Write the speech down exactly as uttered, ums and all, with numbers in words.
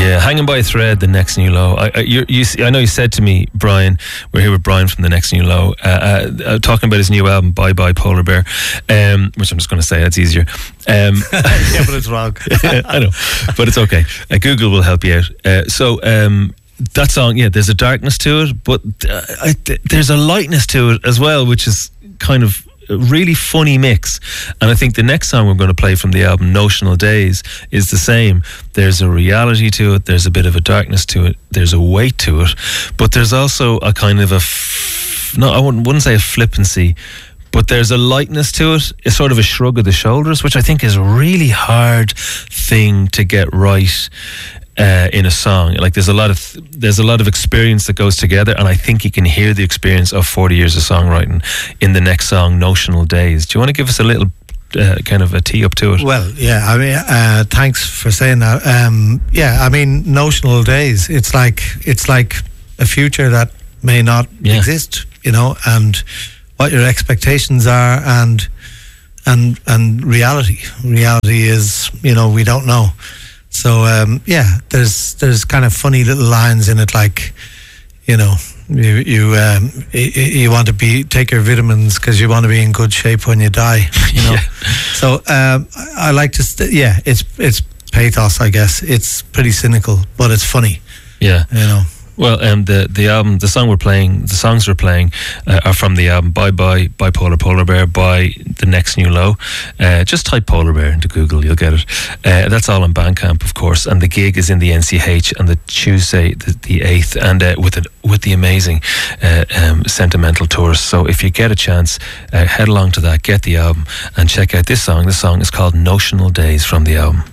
Yeah, Hanging by a Thread, The Next New Low. I, I, you, you, I know you said to me, Brian, we're here with Brian from The Next New Low, uh, uh, uh, talking about his new album, Bye Bye Polar Bear, um, which I'm just going to say, it's easier. Um, yeah, but it's wrong. I know, but it's okay. Uh, Google will help you out. Uh, so, um, that song, yeah, there's a darkness to it, but uh, I, th- there's a lightness to it as well, which is kind of a really funny mix. And I think the next song we're going to play from the album, Notional Days, is the same. There's a reality to it, there's a bit of a darkness to it, there's a weight to it, but there's also a kind of a f- no, I wouldn't, wouldn't say a flippancy, but there's a lightness to it, a sort of a shrug of the shoulders, which I think is a really hard thing to get right Uh, in a song. Like there's a lot of th- there's a lot of experience that goes together, and I think you can hear the experience of forty years of songwriting in the next song, Notional Days. Do you want to give us a little uh, kind of a tee up to it? Well, yeah, I mean, uh, thanks for saying that. Um, yeah, I mean, Notional Days. It's like it's like a future that may not yeah. exist, you know, and what your expectations are, and and and reality. Reality is, you know, we don't know. So um, yeah, there's there's kind of funny little lines in it, like, you know, you you um, you, you want to be take your vitamins because you want to be in good shape when you die. You know, yeah. So um, I, I like to st- yeah, it's it's pathos, I guess. It's pretty cynical, but it's funny. Yeah, you know. Well, um, the the album, the song we're playing, the songs we're playing uh, are from the album Bye Bye Bipolar Polar Bear by The Next New Low. Uh, just type Polar Bear into Google, you'll get it. Uh, that's all on Bandcamp, of course, and the gig is in the N C H on the Tuesday, the, the eighth, and uh, with it with the amazing uh, um, Sentimental Tours. So if you get a chance, uh, head along to that, get the album, and check out this song. This song is called Notional Days from the album.